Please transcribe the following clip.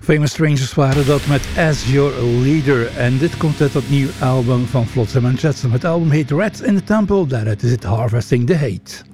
Famous Strangers waren dat met As Your Leader. En dit komt uit dat nieuwe album van Flotsam and Jetsam. Het album heet Rats in the Temple. Daaruit is het Harvesting the Hate.